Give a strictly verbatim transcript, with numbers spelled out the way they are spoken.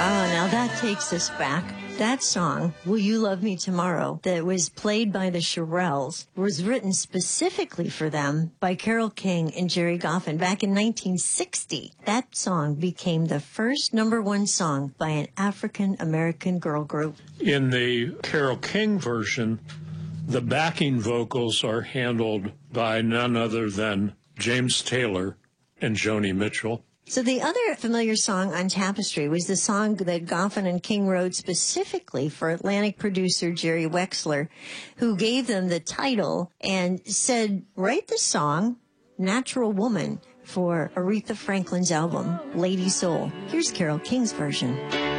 Oh, now that takes us back. That song, Will You Love Me Tomorrow, that was played by the Shirelles, was written specifically for them by Carole King and Gerry Goffin back in nineteen sixty. That song became the first number one song by an African-American girl group. In the Carole King version, the backing vocals are handled by none other than James Taylor and Joni Mitchell. So the other familiar song on Tapestry was the song that Goffin and King wrote specifically for Atlantic producer Jerry Wexler, who gave them the title and said, write the song Natural Woman for Aretha Franklin's album, Lady Soul. Here's Carole King's version.